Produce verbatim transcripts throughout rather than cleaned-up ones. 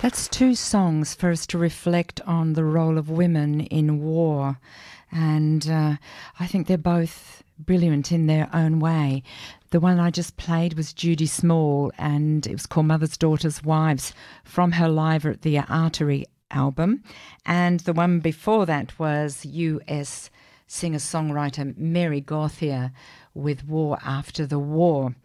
That's two songs for us to reflect on the role of women in war. And uh, I think they're both brilliant in their own way. The one I just played was Judy Small, and it was called Mothers, Daughters, Wives, from her Live at the Artery album. And the one before that was U S singer-songwriter Mary Gauthier with War After the War.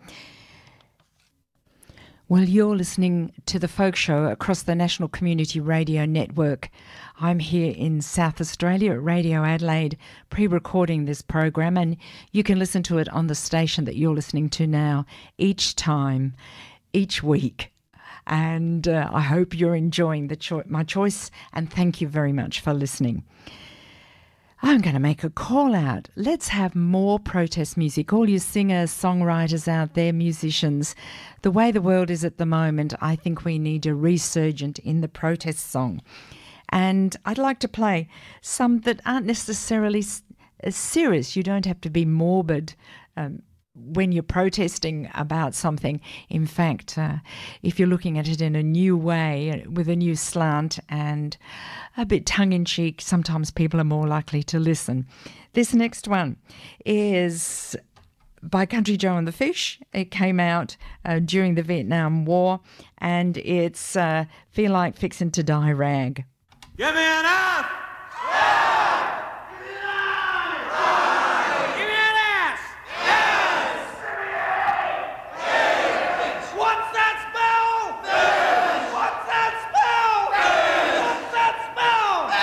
Well, you're listening to The Folk Show across the National Community Radio Network. I'm here in South Australia at Radio Adelaide, pre-recording this program, and you can listen to it on the station that you're listening to now each time, each week. And uh, I hope you're enjoying the cho- my choice, and thank you very much for listening. I'm going to make a call out. Let's have more protest music. All you singers, songwriters out there, musicians. The way the world is at the moment, I think we need a resurgent in the protest song. And I'd like to play some that aren't necessarily s- serious. You don't have to be morbid um, when you're protesting about something. In fact, uh, if you're looking at it in a new way, with a new slant and a bit tongue-in-cheek, sometimes people are more likely to listen. This next one is by Country Joe and the Fish. It came out uh, during the Vietnam War, and it's uh, Feel Like Fixin' to Die Rag. Give me an F!